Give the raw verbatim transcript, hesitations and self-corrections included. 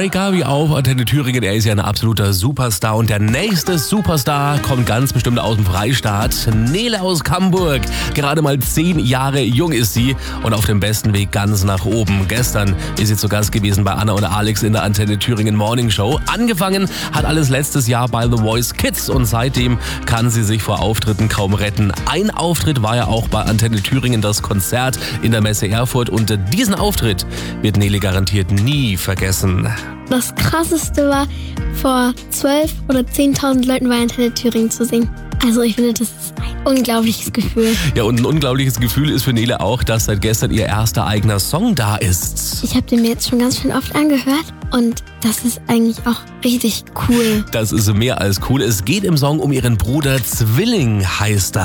Ray Garvey auf Antenne Thüringen. Er ist ja ein absoluter Superstar. Und der nächste Superstar kommt ganz bestimmt aus dem Freistaat. Nele aus Camburg. Gerade mal zehn Jahre jung ist sie und auf dem besten Weg ganz nach oben. Gestern ist sie zu Gast gewesen bei Anna und Alex in der Antenne Thüringen Morning Show. Angefangen hat alles letztes Jahr bei The Voice Kids und seitdem kann sie sich vor Auftritten kaum retten. Ein Auftritt war ja auch bei Antenne Thüringen, das Konzert in der Messe Erfurt. Und diesen Auftritt wird Nele garantiert nie vergessen. Das Krasseste war, vor zwölf oder zehntausend Leuten bei Antenne Thüringen zu singen. Also ich finde, das ist ein unglaubliches Gefühl. Ja, und ein unglaubliches Gefühl ist für Nele auch, dass seit gestern ihr erster eigener Song da ist. Ich habe den mir jetzt schon ganz schön oft angehört und das ist eigentlich auch richtig cool. Das ist mehr als cool. Es geht im Song um ihren Bruder Zwilling, heißt er.